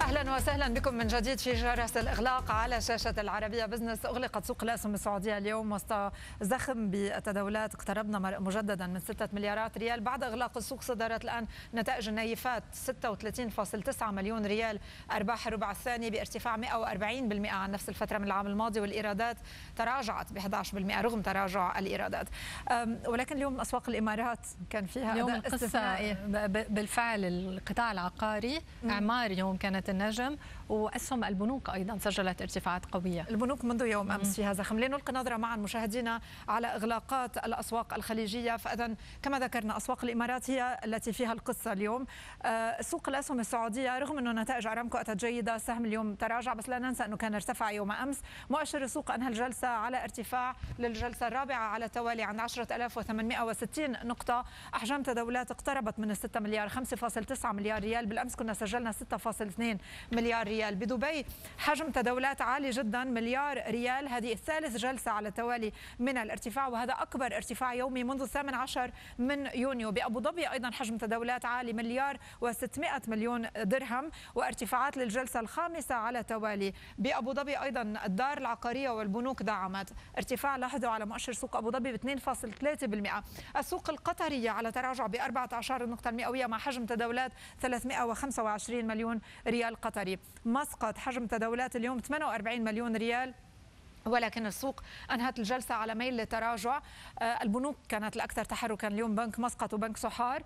أهلا وسهلا بكم من جديد في جرس الإغلاق على شاشة العربية بزنس. أغلقت سوق الأسهم السعودية اليوم وسط زخم بالتداولات، اقتربنا مجددا من 6 مليارات ريال. بعد إغلاق السوق صدرت الآن نتائج النايفات 36.9 مليون ريال أرباح الربع الثاني بارتفاع 140% عن نفس الفترة من العام الماضي، والإيرادات تراجعت ب 11% رغم تراجع الإيرادات. ولكن اليوم أسواق الإمارات كان فيها اليوم القصة بالفعل القطاع العقاري إعمار يوم كانت النجم، وأسهم البنوك أيضا سجلت ارتفاعات قوية. البنوك منذ يوم أمس فيها زخم. لنلقي نظرة معا مشاهدينا على إغلاقات الأسواق الخليجية. فإذا كما ذكرنا أسواق الإمارات هي التي فيها القصة اليوم. سوق الأسهم السعودية رغم أنه نتائج أرامكو أتت جيدة، السهم اليوم تراجع، بس لا ننسى أنه كان ارتفع يوم أمس. مؤشر السوق أنهى الجلسة على ارتفاع للجلسة الرابعة على التوالي عند 10,860 نقطة. أحجام تداولات اقتربت من 6 مليار، 5.9 مليار ريال. بالأمس كنا سجلنا 6.2 مليار ريال. بدبي حجم تداولات عالي جدا، مليار ريال. هذه الثالث جلسة على التوالي من الارتفاع، وهذا أكبر ارتفاع يومي منذ 18 من يونيو. بأبو ظبي أيضا حجم تداولات عالي، مليار و600 مليون درهم، وارتفاعات للجلسة الخامسة على التوالي. بأبو ظبي أيضا الدار العقارية والبنوك دعمت ارتفاع لاحظوا على مؤشر سوق أبو ظبي ب 2.3%. السوق القطرية على تراجع ب14 النقطة المئوية مع حجم تداولات 325 مليون ريال قطري. مسقط حجم تداولات اليوم 48 مليون ريال، ولكن السوق أنهت الجلسة على ميل للتراجع. البنوك كانت الأكثر تحركا اليوم، بنك مسقط وبنك صحار.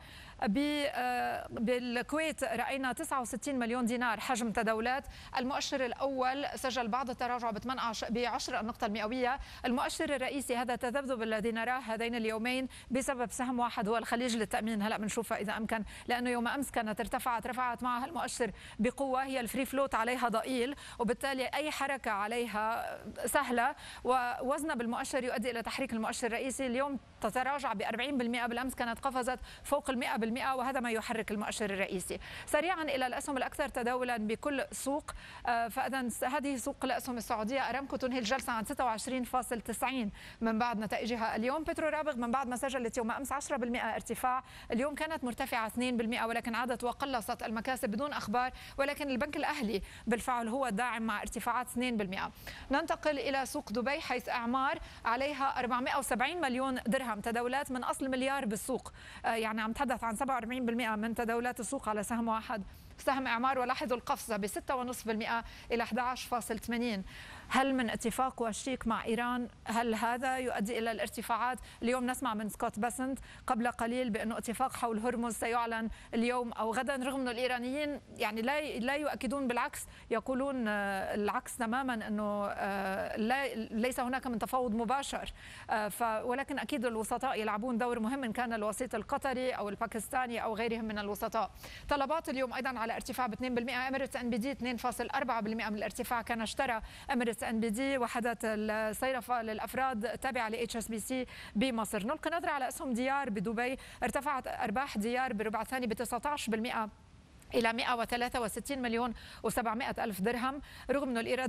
بالكويت رأينا 69 مليون دينار حجم تداولات. المؤشر الأول سجل بعض التراجع ب10 النقطة المئوية. المؤشر الرئيسي هذا التذبذب الذي نراه هذين اليومين بسبب سهم واحد هو الخليج للتأمين. هلأ بنشوفها إذا أمكن، لأنه يوم أمس كانت رفعت معها المؤشر بقوة. هي الفري فلوت عليها ضئيل، وبالتالي أي حركة عليها سهلة، ووزنها بالمؤشر يؤدي إلى تحريك المؤشر الرئيسي. اليوم تتراجع ب40%، بالأمس كانت قفزت فوق 100%، وهذا ما يحرك المؤشر الرئيسي. سريعا إلى الأسهم الأكثر تداولا بكل سوق. فإذا هذه سوق الأسهم السعودية. أرامكو تنهي الجلسة عن 26.90 من بعد نتائجها اليوم. بترو رابغ من بعد ما سجلت يوم أمس 10% ارتفاع، اليوم كانت مرتفعة 2%، ولكن عادت وقلصت المكاسب بدون أخبار. ولكن البنك الأهلي بالفعل هو الداعم مع ارتفاعات 2%. ننتقل إلى سوق دبي حيث أعمار عليها 470 مليون درهم تداولات من أصل مليار بالسوق. يعني عم تحدث عن 47% من تداولات السوق على سهم واحد، سهم إعمار. ولاحظوا القفزة ب6.5% إلى 11.80. هل من اتفاق وشيك مع إيران هل هذا يؤدي إلى الارتفاعات؟ اليوم نسمع من سكوت بسنت قبل قليل بأنه اتفاق حول هرمز سيعلن اليوم أو غدا، رغم أن الإيرانيين يعني لا يؤكدون، بالعكس يقولون العكس تماما، أنه ليس هناك من تفاوض مباشر. ولكن أكيد الوسطاء يلعبون دور مهم، إن كان الوسيط القطري أو الباكستاني أو غيرهم من الوسطاء. طلبات اليوم أيضا على ارتفاع ب 2%. اميريتس ان بي دي 2.4% من الارتفاع. كان اشترى اميريتس ان بي دي وحدة الصيرفة للأفراد تابعة ل HSBC بمصر. نلقي نظرة على أسهم ديار بدبي. ارتفعت أرباح ديار بالربع الثاني ب 19% إلى 163 مليون و700 ألف درهم، رغم أنه الإيراد